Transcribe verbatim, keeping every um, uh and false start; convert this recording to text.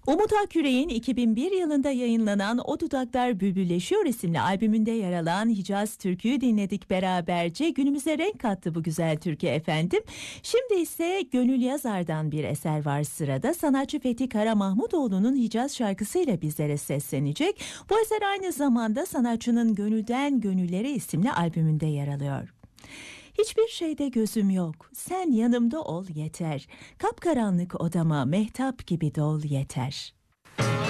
Umut Akgürek'in iki bin bir yılında yayınlanan O Dudaklar Bülbülleşiyor isimli albümünde yer alan Hicaz türküyü dinledik beraberce. Günümüze renk kattı bu güzel türkü efendim. Şimdi ise Gönül Yazar'dan bir eser var sırada. Sanatçı Fethi Kara Mahmutoğlu'nun Hicaz şarkısıyla bizlere seslenecek. Bu eser aynı zamanda sanatçının Gönülden Gönüllere isimli albümünde yer alıyor. Hiçbir şeyde gözüm yok, sen yanımda ol yeter. Kapkaranlık odama mehtap gibi dol yeter.